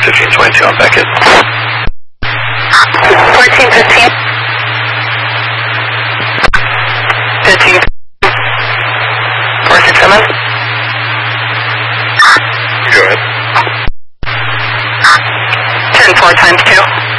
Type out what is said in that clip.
1522 on Beckett. 1415. 15. 467. Go ahead. 10-4 times 2.